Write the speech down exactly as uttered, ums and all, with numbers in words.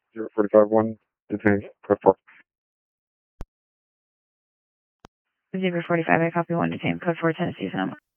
zero forty-five one, detained, code four. Zebra forty-five, I copy one, detained, code four, Tennessee, Sonoma.